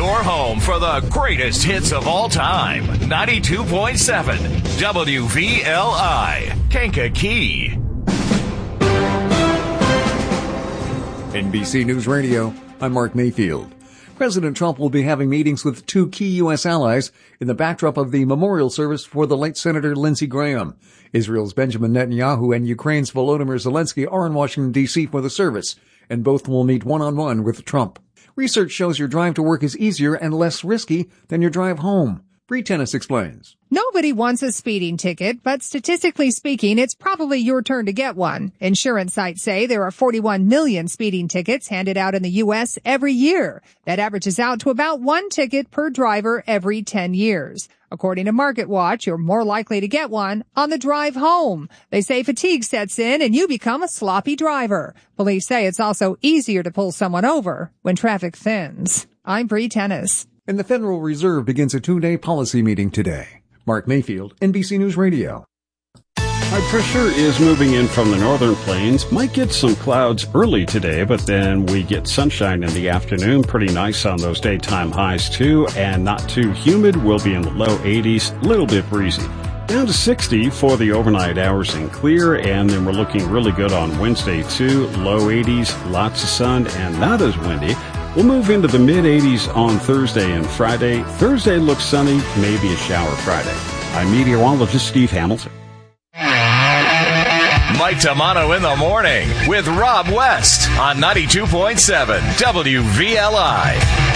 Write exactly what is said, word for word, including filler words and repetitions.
your home for the greatest hits of all time. ninety-two point seven W V L I, Kankakee. N B C News Radio, I'm Mark Mayfield. President Trump will be having meetings with two key U S allies in the backdrop of the memorial service for the late Senator Lindsey Graham. Israel's Benjamin Netanyahu and Ukraine's Volodymyr Zelensky are in Washington, D C for the service, and both will meet one-on-one with Trump. Research shows your drive to work is easier and less risky than your drive home. Bree Tennis explains. Nobody wants a speeding ticket, but statistically speaking, it's probably your turn to get one. Insurance sites say there are forty-one million speeding tickets handed out in the U S every year. That averages out to about one ticket per driver every ten years. According to MarketWatch, you're more likely to get one on the drive home. They say fatigue sets in and you become a sloppy driver. Police say it's also easier to pull someone over when traffic thins. I'm Bree Tennis. And the Federal Reserve begins a two-day policy meeting today. Mark Mayfield, N B C News Radio. High pressure is moving in from the northern plains. Might get some clouds early today, but then we get sunshine in the afternoon. Pretty nice on those daytime highs, too, and not too humid. We'll be in the low eighties, a little bit breezy. Down to sixty for the overnight hours and clear, and then we're looking really good on Wednesday, too. Low eighties, lots of sun, and not as windy. We'll move into the mid-eighties on Thursday and Friday. Thursday looks sunny, maybe a shower Friday. I'm meteorologist Steve Hamilton. Mike Tamano in the morning with Rob West on ninety-two point seven W V L I.